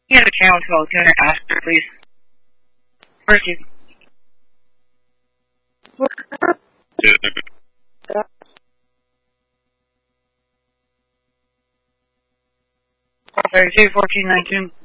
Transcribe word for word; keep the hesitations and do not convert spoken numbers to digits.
You have a channel twelve tuner Astor, please. First you. thirty-two, fourteen, nineteen.